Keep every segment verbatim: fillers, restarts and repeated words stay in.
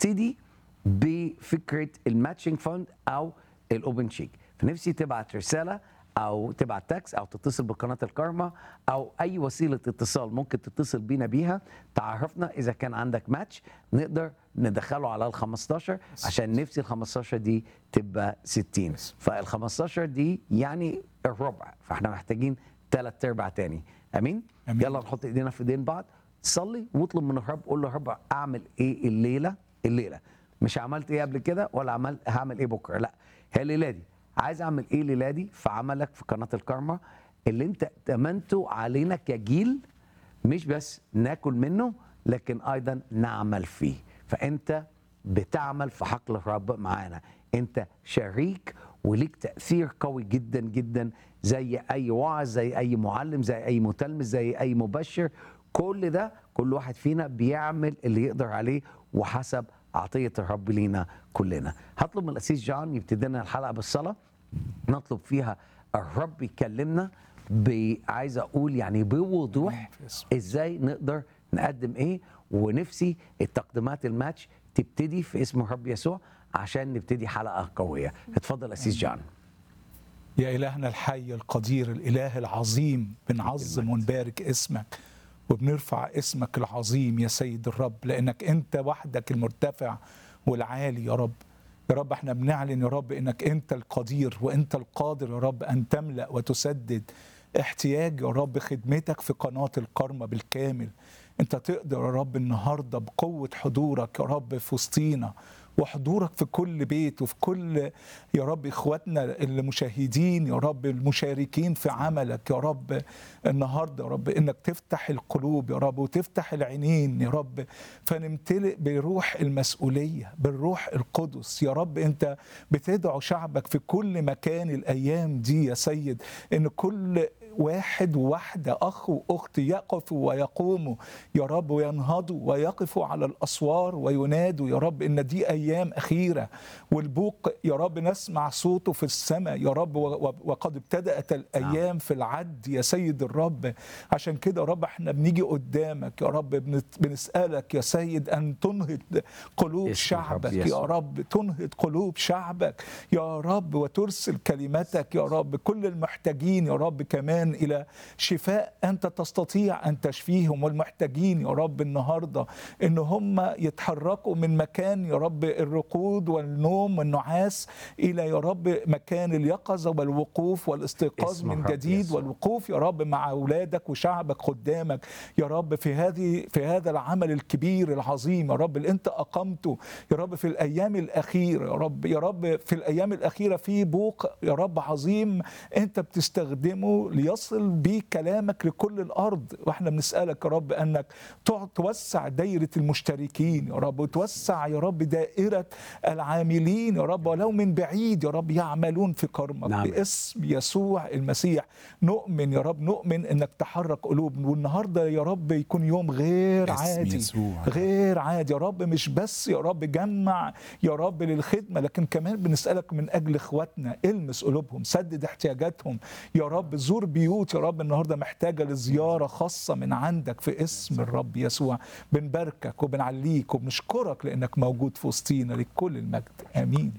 نبتدي بفكره الماتشنج فاند او الاوبن شيك. فنفسي تبعت رساله او تبعت تاكس او تتصل بقناه الكارما او اي وسيله اتصال ممكن تتصل بينا بيها تعرفنا اذا كان عندك ماتش نقدر ندخله على ال خمستاشر عشان نفسي ال خمستاشر دي تبقى ستين. فال خمستاشر دي يعني الربع، فاحنا محتاجين ثلاث ارباع تاني. امين. أمين. يلا نحط ايدينا في ايدين بعض، صلي واطلب من الرب، قول له يا رب اعمل ايه الليله الليله مش عملت ايه قبل كده ولا عملت هعمل ايه بكره، لا هي الليله دي عايز اعمل ايه الليله دي في عملك في قناه الكارما اللي انت اتمنته علينا كجيل، مش بس ناكل منه لكن ايضا نعمل فيه. فانت بتعمل في حقل الرب معانا، انت شريك وليك تاثير قوي جدا جدا، زي اي واعظ، زي اي معلم، زي اي متلمذ، زي اي مبشر. كل ده كل واحد فينا بيعمل اللي يقدر عليه وحسب عطيه الرب لينا كلنا. هطلب من الاسيس جون يبتدي لنا الحلقه بالصلاه نطلب فيها الرب يكلمنا، عايز اقول يعني بوضوح ازاي نقدر نقدم ايه. ونفسي التقديمات الماتش تبتدي في اسم الرب يسوع عشان نبتدي حلقه قويه. اتفضل اسيس جون. يا إلهنا الحي القدير الإله العظيم، بنعظم ونبارك اسمك وبنرفع اسمك العظيم يا سيد الرب، لأنك أنت وحدك المرتفع والعالي يا رب. يا رب احنا بنعلن يا رب انك انت القدير وانت القادر يا رب ان تملأ وتسدد احتياج يا رب خدمتك في قناة الكارما بالكامل. انت تقدر يا رب النهاردة بقوة حضورك يا رب في وسطينا، وحضورك في كل بيت وفي كل يا رب اخواتنا المشاهدين يا رب المشاركين في عملك يا رب النهارده يا رب، انك تفتح القلوب يا رب وتفتح العينين يا رب، فنمتلئ بروح المسؤوليه بالروح القدس يا رب. انت بتدعو شعبك في كل مكان الايام دي يا سيد، ان كل واحد وواحدة أخ وأخت يقفوا ويقوموا يا رب وينهضوا ويقفوا على الأسوار وينادوا يا رب إن دي أيام أخيرة، والبوق يا رب نسمع صوته في السماء يا رب، وقد ابتدأت الأيام في العد يا سيد الرب. عشان كده يا رب احنا بنيجي قدامك يا رب بنسألك يا سيد أن تنهض قلوب شعبك يا رب، تنهض قلوب شعبك يا رب، وترسل كلمتك يا رب كل المحتاجين يا رب كمان إلى شفاء أنت تستطيع أن تشفيهم، والمحتاجين يا رب النهاردة إن هم يتحركوا من مكان يا رب الرقود والنوم والنعاس إلى يا رب مكان اليقظة والوقوف والاستيقاظ من جديد، والوقوف يا رب مع أولادك وشعبك قدامك يا رب في هذه في هذا العمل الكبير العظيم يا رب اللي أنت أقمته يا رب في الأيام الأخيرة يا رب. يا رب في الأيام الأخيرة في بوق يا رب عظيم أنت بتستخدمه ليصل بيه كلامك لكل الأرض، وإحنا بنسألك يا رب أنك توسع دائرة المشتركين يا رب، وتوسع يا رب دائرة العاملين يا رب ولو من بعيد يا رب يعملون في كرمك. نعم. باسم يسوع المسيح نؤمن يا رب، نؤمن أنك تحرك قلوبنا، والنهاردة يا رب يكون يوم غير عادي يسوع. غير عادي يا رب، مش بس يا رب جمع يا رب للخدمة، لكن كمان بنسألك من أجل إخواتنا، المس قلوبهم، سدد احتياجاتهم يا رب، زور بيوت يا رب النهارده محتاجه لزياره خاصه من عندك في اسم الرب يسوع. بنباركك وبنعليك وبنشكرك لانك موجود في وسطينا، لكل المجد. امين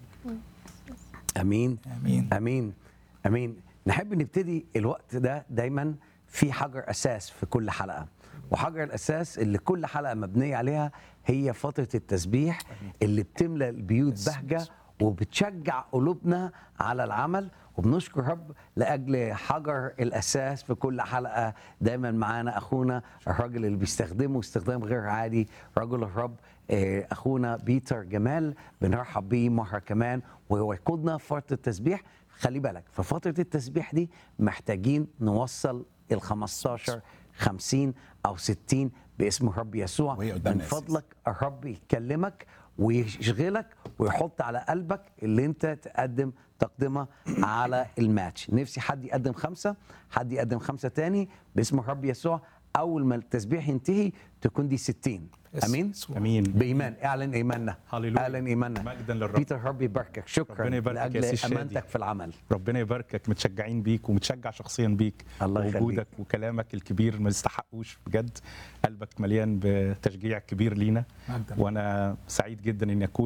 امين امين امين امين. نحب نبتدي الوقت ده دايما في حجر اساس في كل حلقه، وحجر الاساس اللي كل حلقه مبنيه عليها هي فتره التسبيح اللي بتملى البيوت بهجه وبتشجع قلوبنا على العمل. وبنشكر رب لاجل حجر الاساس في كل حلقه. دايما معانا اخونا الراجل اللي بيستخدمه استخدام غير عادي، رجل الرب اخونا بيتر جمال، بنرحب بيه مره كمان وهو يقودنا في فتره التسبيح. خلي بالك في فتره التسبيح دي محتاجين نوصل ال خمستاشر خمسين او ستين باسم الرب يسوع. من فضلك الرب يكلمك ويشغلك ويحط على قلبك اللي انت تقدم تقدمه على الماتش. نفسي حد يقدم خمسه، حد يقدم خمسه تاني باسم الرب يسوع اول ما التسبيح ينتهي تكون دي ستين. امين امين. بايمان. اعلن ايماننا. هللويا. اعلن ايماننا. مجدا للرب. بيتر ربي يباركك. شكرا ربنا يباركك يا لاجل سي شادي. امانتك في العمل. ربنا يباركك، متشجعين بيك ومتشجع شخصيا بيك. الله يخليك. وجودك وكلامك الكبير ما يستحقوش بجد. قلبك مليان بتشجيع كبير لينا، مجداً. وانا سعيد جدا اني اكون